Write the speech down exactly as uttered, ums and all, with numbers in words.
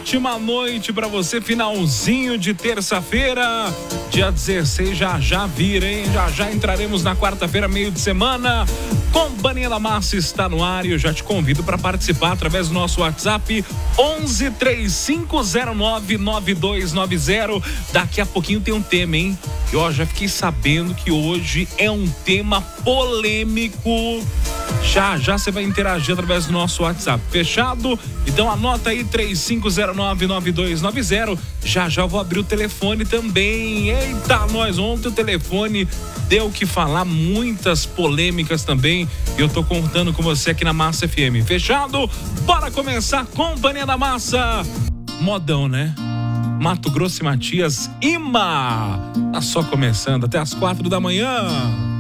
ótima noite para você, finalzinho de terça-feira, dia dezesseis, já já vira, hein? Já já entraremos na quarta-feira, meio de semana. Companhia da Massa está no ar e eu já te convido para participar através do nosso WhatsApp onze, três cinco zero nove, nove dois nove zero. Daqui a pouquinho tem um tema, hein? Eu ó, já fiquei sabendo que hoje é um tema polêmico. Já, já você vai interagir através do nosso WhatsApp, fechado? Então anota aí três cinco zero nove, nove dois nove zero. Já, já vou abrir o telefone também. Eita, nós, ontem o telefone deu o que falar, muitas polêmicas também. Eu tô contando com você aqui na Massa F M, fechado? Bora começar, Companhia da Massa. Modão, né? Mato Grosso e Matias, Ima. Tá só começando, até as quatro da manhã.